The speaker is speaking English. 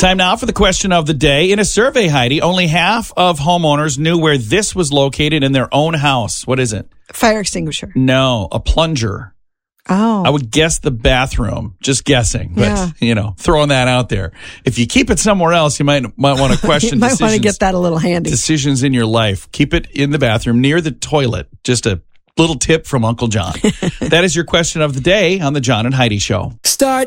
Time now for the question of the day. In a survey, Heidi, only half of homeowners knew where this was located in their own house. What is it? Fire extinguisher. No, a plunger. Oh. I would guess the bathroom. Just guessing, but throwing that out there. If you keep it somewhere else, you might want to question. You might want to get that a little handy. Decisions in your life. Keep it in the bathroom near the toilet. Just a little tip from Uncle John. That is your question of the day on the John and Heidi Show. Start